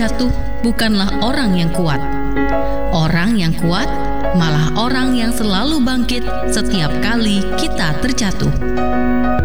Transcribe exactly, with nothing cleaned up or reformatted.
terjatuh bukanlah orang yang kuat. Orang yang kuat malah orang yang selalu bangkit setiap kali kita terjatuh.